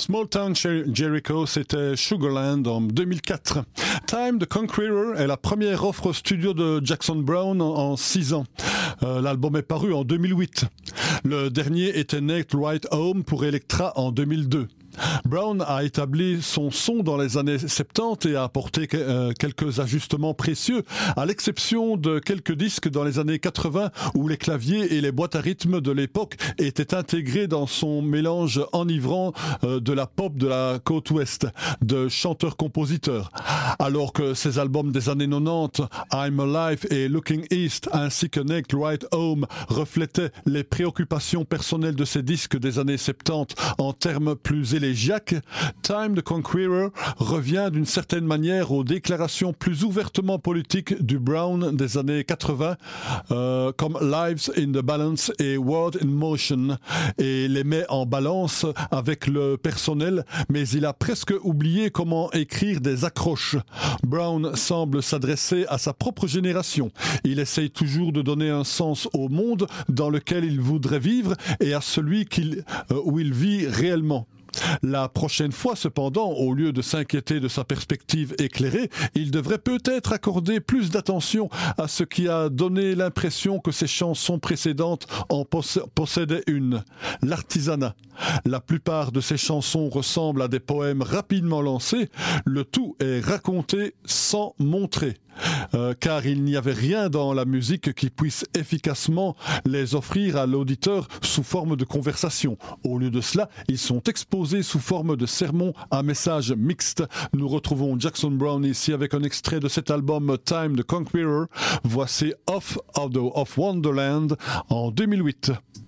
Small Town Jericho, c'était Sugarland en 2004. Time the Conqueror est la première offre studio de Jackson Browne en 6 ans. L'album est paru en 2008. Le dernier était Naked Right Home pour Elektra en 2002. Browne a établi son son dans les années 70 et a apporté quelques ajustements précieux, à l'exception de quelques disques dans les années 80 où les claviers et les boîtes à rythme de l'époque étaient intégrés dans son mélange enivrant de la pop de la côte ouest, de chanteurs-compositeurs. Alors que ses albums des années 90, I'm Alive et Looking East, ainsi que Naked Right Home, reflétaient les préoccupations personnelles de ses disques des années 70 en termes plus élégiaques, Time the Conqueror revient d'une certaine manière aux déclarations plus ouvertement politiques du Browne des années 80, comme Lives in the Balance et World in Motion, et les met en balance avec le personnel, mais il a presque oublié comment écrire des accroches. Browne semble s'adresser à sa propre génération. Il essaye toujours de donner un sens au monde dans lequel il voudrait vivre et à celui où il vit réellement. La prochaine fois, cependant, au lieu de s'inquiéter de sa perspective éclairée, il devrait peut-être accorder plus d'attention à ce qui a donné l'impression que ses chansons précédentes en possédaient une, l'artisanat. La plupart de ses chansons ressemblent à des poèmes rapidement lancés, le tout est raconté sans montrer. Car il n'y avait rien dans la musique qui puisse efficacement les offrir à l'auditeur sous forme de conversation. Au lieu de cela, ils sont exposés sous forme de sermons à message mixte. Nous retrouvons Jackson Browne ici avec un extrait de cet album Time the Conqueror. Voici Off of Wonderland en 2008.